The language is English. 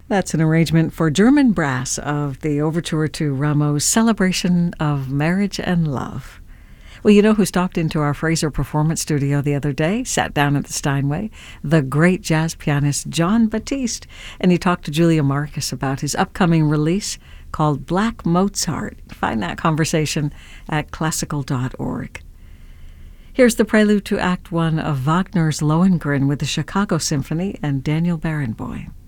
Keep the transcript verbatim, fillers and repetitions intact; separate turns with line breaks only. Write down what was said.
That's an arrangement for German brass of the overture to Rameau's Celebration of Marriage and Love. Well, you know who stopped into our Fraser Performance Studio the other day, sat down at the Steinway? The great jazz pianist Jon Batiste. And he talked to Julia Marcus about his upcoming release called Black Mozart. Find that conversation at classical dot org. Here's the prelude to Act One of Wagner's Lohengrin with the Chicago Symphony and Daniel Barenboim.